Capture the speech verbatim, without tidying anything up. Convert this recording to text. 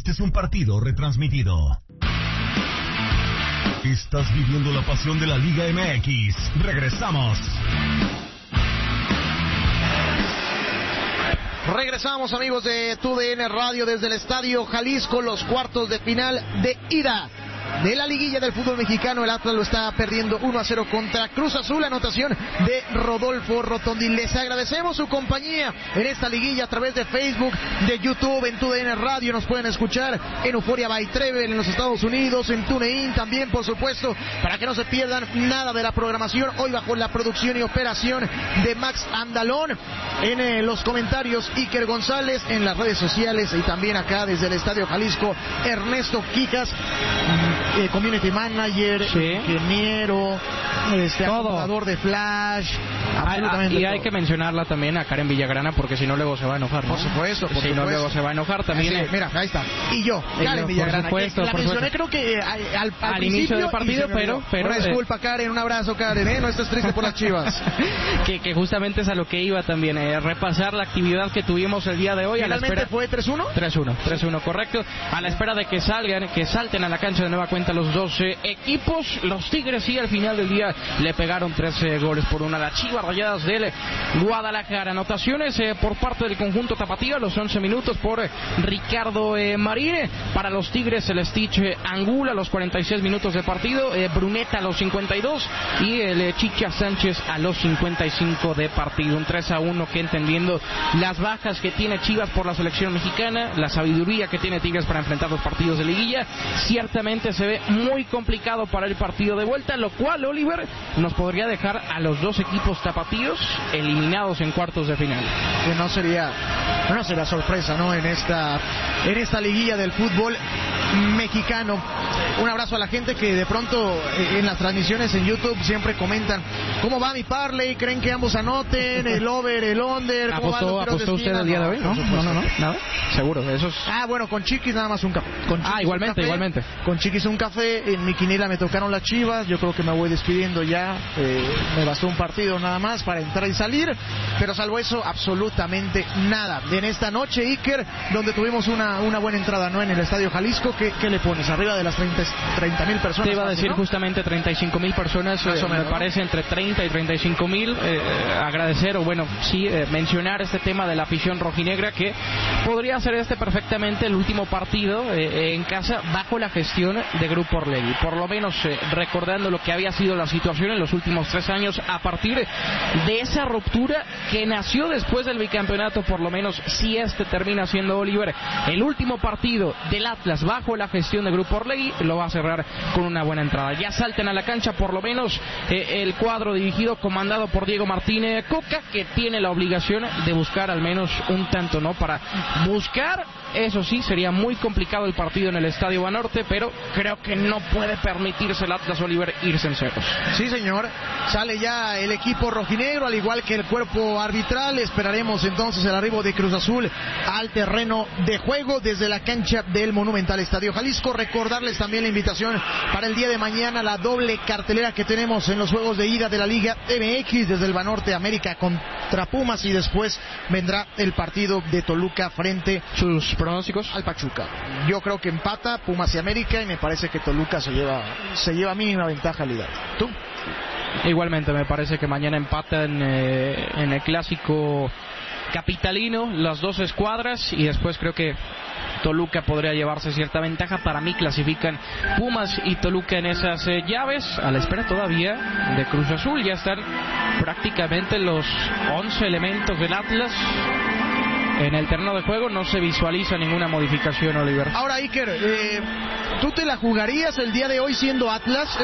Este es un partido retransmitido. Estás viviendo la pasión de la Liga M X. Regresamos. Regresamos, amigos de T U D N Radio, desde el Estadio Jalisco, los cuartos de final de ida de la liguilla del fútbol mexicano. El Atlas lo está perdiendo uno a cero contra Cruz Azul, anotación de Rodolfo Rotondi. Les agradecemos su compañía en esta liguilla a través de Facebook, de YouTube, en T U D N Radio. Nos pueden escuchar en Euforia by Trevel en los Estados Unidos, en TuneIn también, por supuesto, para que no se pierdan nada de la programación. Hoy bajo la producción y operación de Max Andalón. En eh, los comentarios, Iker González, en las redes sociales y también acá desde el Estadio Jalisco, Ernesto Quijas, eh, community manager, sí, ingeniero, este, acomodador de Flash, absolutamente. Ah, y hay todo que mencionarla también a Karen Villagrana, porque si no luego se va a enojar, ¿no? Por supuesto, por si supuesto. no luego se va a enojar también. Así, mira, ahí está. Y yo, Karen yo, Villagrana, por supuesto, que la por mencioné supuesto. creo que al, al, al, al inicio del partido, pero, pero una disculpa, eh, Karen, un abrazo, Karen, ¿eh? No estés triste por las Chivas. que, que justamente es a lo que iba también, eh, repasar la actividad que tuvimos el día de hoy. ¿Finalmente a la espera... fue tres uno? tres uno, tres uno, correcto. A la espera de que salgan, que salten a la cancha de nueva cuenta los doce equipos. Los Tigres sí al final del día le pegaron trece goles por una a las Chivas Rayadas del Guadalajara. Anotaciones eh, por parte del conjunto tapatío a los once minutos por eh, Ricardo eh, Marine. Para los Tigres el Stitch eh, Angula a los cuarenta y seis minutos de partido, eh, Bruneta a los cincuenta y dos y el eh, Chicha Sánchez a los cincuenta y cinco de partido. Un tres a uno que, entendiendo las bajas que tiene Chivas por la selección mexicana, la sabiduría que tiene Tigres para enfrentar los partidos de liguilla, ciertamente se ve muy complicado para el partido de vuelta, lo cual, Oliver, nos podría dejar a los dos equipos tapatíos eliminados en cuartos de final. Que no sería, no sería sorpresa, ¿no? En esta, en esta liguilla del fútbol mexicano. Un abrazo a la gente que de pronto en las transmisiones en YouTube siempre comentan ¿cómo va mi parlay? ¿Creen que ambos anoten? ¿El over, el under? ¿Cómo ¿Apostó, van los apostó usted el día de hoy? No, no, no, no, nada. Seguro, eso es... Ah, bueno, con Chiquis nada más un café. Con ah, igualmente, café, igualmente. Con Chiquis un café. En mi quiniela me tocaron las Chivas. Yo creo que me voy despidiendo ya. Eh, me bastó un partido nada más para entrar y salir. Pero salvo eso, absolutamente nada. En esta noche, Iker, donde tuvimos una, una buena entrada, ¿no? En el Estadio Jalisco, ¿qué, qué le pones? Arriba de las treinta mil personas. Te iba a decir, ¿no? Justamente treinta y cinco mil personas, eh, me menos, parece, entre treinta y treinta y cinco mil. Eh, agradecer, o bueno, sí, eh, mencionar este tema de la afición rojinegra, que podría ser este perfectamente el último partido eh, en casa bajo la gestión de Grupo Orlegui. Por lo menos eh, recordando lo que había sido la situación en los últimos tres años, a partir de esa ruptura que nació después del bicampeonato, por lo menos si este termina siendo, Oliver, el último partido del Atlas bajo la gestión de Grupo Orlegui, lo va a cerrar con una buena entrada. Ya salten a la cancha por lo menos eh, el cuadro dirigido, comandado por Diego Martínez Coca, que tiene la obligación de buscar al menos un tanto, ¿no? Para buscar, eso sí, sería muy complicado el partido en el Estadio Banorte, pero creo que no puede permitirse el Atlas, Oliver, irse en ceros. Sí, señor. Sale ya el equipo rojinegro, al igual que el cuerpo arbitral. Esperaremos entonces el arribo de Cruz Azul al terreno de juego desde la cancha del Monumental Estadio Jalisco. Recordarles también la invitación para el día de mañana, la doble cartelera que tenemos en los juegos de ida de la Liga M X, desde el Banorte, América contra Pumas, y después vendrá el partido de Toluca frente sus pronósticos al Pachuca. Yo creo que empata Pumas y América, y me parece que Toluca se lleva se lleva mínima ventaja al liga. ¿Tú? Igualmente, me parece que mañana empatan eh, en el clásico capitalino las dos escuadras, y después creo que Toluca podría llevarse cierta ventaja. Para mí clasifican Pumas y Toluca en esas eh, llaves, a la espera todavía de Cruz Azul. Ya están prácticamente los once elementos del Atlas en el terreno de juego. No se visualiza ninguna modificación, Oliver. Ahora, Iker, eh, ¿tú te la jugarías el día de hoy siendo Atlas?